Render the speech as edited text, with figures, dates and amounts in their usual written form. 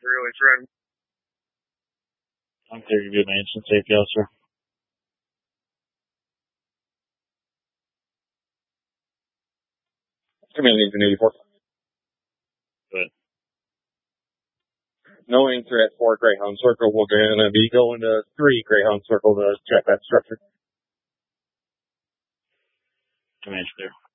through. It's run. I'm clear. You're good, man. Safety officer. Command Engine 84. Good. No answer at 4 Greyhound Circle. We're going to be going to 3 Greyhound Circle to check that structure. Command clear.